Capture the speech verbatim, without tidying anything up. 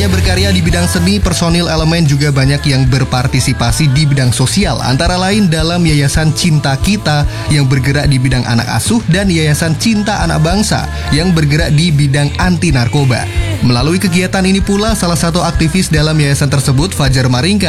hanya berkarya di bidang seni, personil elemen juga banyak yang berpartisipasi di bidang sosial, antara lain dalam Yayasan Cinta Kita yang bergerak di bidang anak asuh dan Yayasan Cinta Anak Bangsa yang bergerak di bidang anti narkoba. Melalui kegiatan ini pula, salah satu aktivis dalam yayasan tersebut, Fajar Maringka,